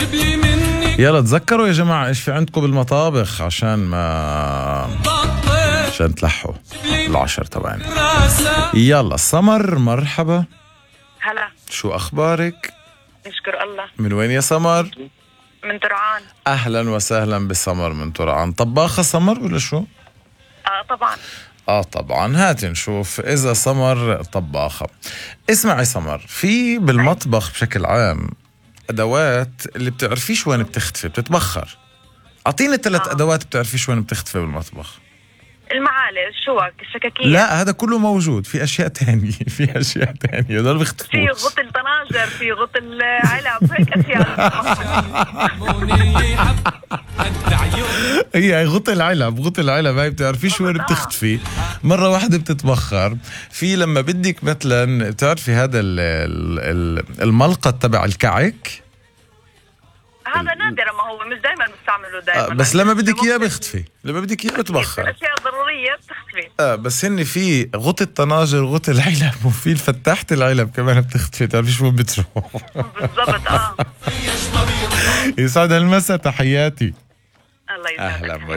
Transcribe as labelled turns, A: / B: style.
A: يلا تذكروا يا جماعة ايش في عندكم بالمطابخ عشان تلحوا العشر تبعنا. يلا سمر، مرحبا.
B: هلا،
A: شو اخبارك؟
B: نشكر الله.
A: من وين يا سمر؟
B: من ترعان.
A: اهلا وسهلا بسمر من ترعان. طباخة سمر ولا شو؟
B: طبعا.
A: طبعا، هات نشوف اذا سمر طباخة. اسمعي سمر، في بالمطبخ بشكل عام ادوات اللي بتعرفيش وين بتختفي، بتتبخر. اعطيني 3 ادوات بتعرفيش وين بتختفي بالمطبخ.
B: المعالق، الشوك، الشكاكين.
A: لا هذا كله موجود، في اشياء تانية في اشياء تانية هذول بيختفوا.
B: في غطي الطناجر، في غطي العلب، هيك اشياء.
A: هي غطي العلب هاي بتعرفيش وين بتختفي، مرة واحدة بتتبخر. في لما بدك مثلا بتعرفي هذا الملقط تبع الكعك،
B: هذا نادرا، ما هو مش دائما بستعمله دائما.
A: بس لما بدك اياه بيختفي، لما بدك اياه بتبخر.
B: الاشياء الضرورية بتختفي.
A: بس هن في غطي الطناجر، غطي العلب، وفي فتحت العلب كمان بتختفي، تعرفيش وين بتروح.
B: بالضبط.
A: يسعد المسا، تحياتي.
B: الله يسعدك.
A: اهلا.